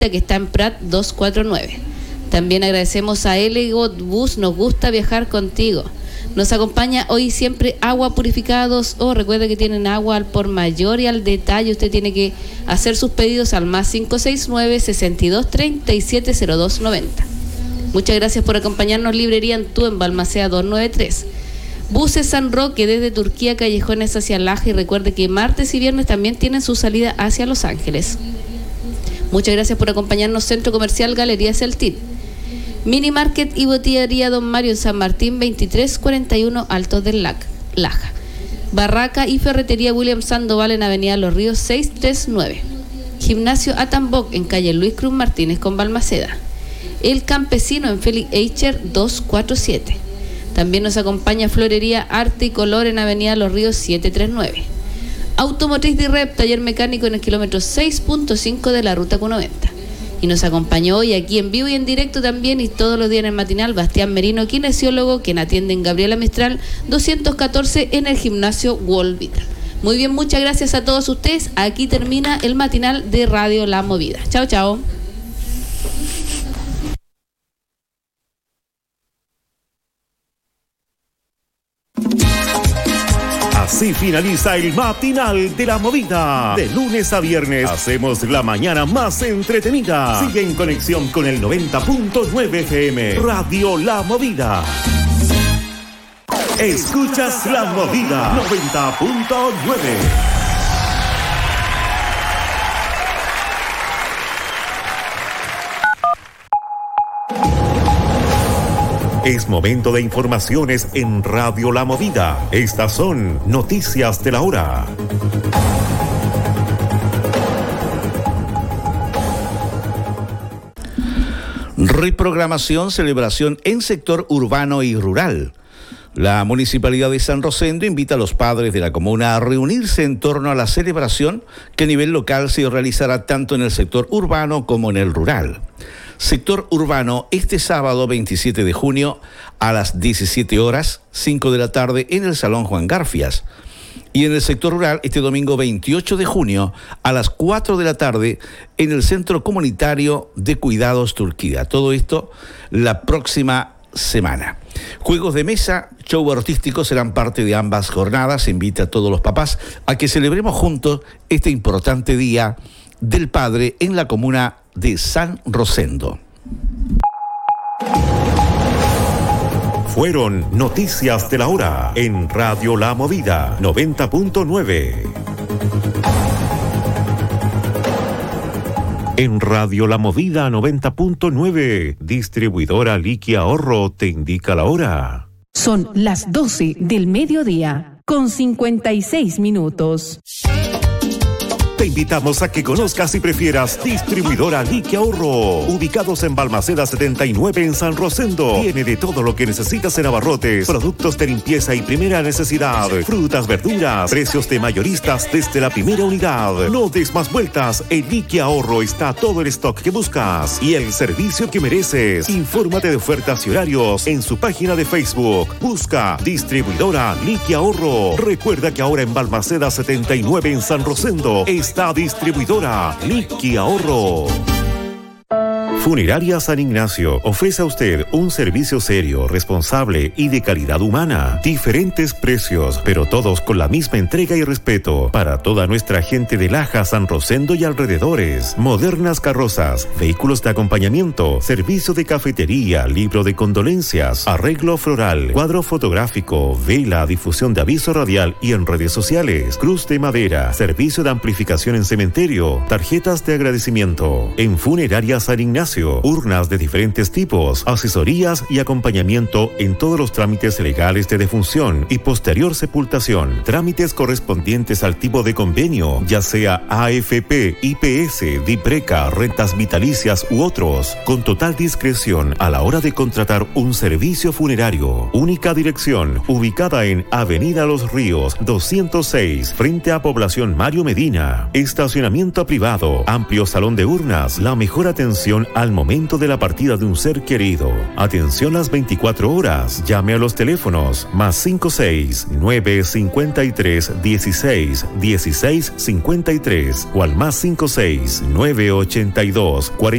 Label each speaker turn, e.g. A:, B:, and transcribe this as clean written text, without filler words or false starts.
A: que está en Prat 249. También agradecemos a Elegot Bus, nos gusta viajar contigo. Nos acompaña hoy siempre Agua Purificada 2O. Recuerda que tienen agua al por mayor y al detalle. Usted tiene que hacer sus pedidos al más 569-6237-0290. Muchas gracias por acompañarnos. Librería Antú en Balmaceda 293. Buses San Roque desde Turquía, callejones hacia Laja. Y recuerde que martes y viernes también tienen su salida hacia Los Ángeles. Muchas gracias por acompañarnos. Centro Comercial Galería Celtit. Mini Market y Botillería Don Mario en San Martín 2341 Altos del Laja. Barraca y Ferretería William Sandoval en Avenida Los Ríos 639. Gimnasio Atamboc en calle Luis Cruz Martínez con Balmaceda. El Campesino en Félix Eicher 247. También nos acompaña Florería Arte y Color en Avenida Los Ríos 739. Automotriz DIREP, taller mecánico en el kilómetro 6.5 de la ruta Q90. Y nos acompañó hoy aquí en vivo y en directo también y todos los días en el matinal Bastián Merino, kinesiólogo, quien atiende en Gabriela Mistral 214 en el gimnasio Wolvita. Muy bien, muchas gracias a todos ustedes. Aquí termina el matinal de Radio La Movida. Chao, chao.
B: Así finaliza el matinal de La Movida. De lunes a viernes hacemos la mañana más entretenida. Sigue en conexión con el 90.9 FM. Radio La Movida. Escuchas La Movida 90.9. Es momento de informaciones en Radio La Movida. Estas son noticias de la hora.
C: Reprogramación, celebración en sector urbano y rural. La Municipalidad de San Rosendo invita a los padres de la comuna a reunirse en torno a la celebración que a nivel local se realizará tanto en el sector urbano como en el rural. Sector urbano este sábado 27 de junio a las 17 horas, 5 de la tarde en el Salón Juan Garfias. Y en el sector rural este domingo 28 de junio a las 4 de la tarde en el Centro Comunitario de Cuidados Turquía. Todo esto la próxima semana. Juegos de mesa, show artístico serán parte de ambas jornadas. Se invita a todos los papás a que celebremos juntos este importante día del padre en la comuna de San Rosendo.
B: Fueron noticias de la hora en Radio La Movida 90.9. En Radio La Movida 90.9, distribuidora Liqui Ahorro te indica la hora.
D: Son las 12 del mediodía, con 56 minutos.
B: Te invitamos a que conozcas y prefieras Distribuidora Liqui Ahorro. Ubicados en Balmaceda 79 en San Rosendo. Tiene de todo lo que necesitas en abarrotes, productos de limpieza y primera necesidad, frutas, verduras, precios de mayoristas desde la primera unidad. No des más vueltas, en Liqui Ahorro está todo el stock que buscas y el servicio que mereces. Infórmate de ofertas y horarios en su página de Facebook. Busca Distribuidora Liqui Ahorro. Recuerda que ahora en Balmaceda 79 en San Rosendo está Distribuidora Liqui Ahorro. Funeraria San Ignacio ofrece a usted un servicio serio, responsable y de calidad humana. Diferentes precios, pero todos con la misma entrega y respeto para toda nuestra gente de Laja, San Rosendo y alrededores. Modernas carrozas, vehículos de acompañamiento, servicio de cafetería, libro de condolencias, arreglo floral, cuadro fotográfico, vela, difusión de aviso radial y en redes sociales, cruz de madera, servicio de amplificación en cementerio, tarjetas de agradecimiento. En Funeraria San Ignacio, urnas de diferentes tipos, asesorías y acompañamiento en todos los trámites legales de defunción y posterior sepultación, trámites correspondientes al tipo de convenio, ya sea AFP, IPS, DIPRECA, rentas vitalicias u otros, con total discreción a la hora de contratar un servicio funerario. Única dirección, ubicada en Avenida Los Ríos 206, frente a Población Mario Medina. Estacionamiento privado, amplio salón de urnas, la mejor atención a al momento de la partida de un ser querido. Atención las 24 horas. Llame a los teléfonos +56 953 16 16 53 o al +56 982 40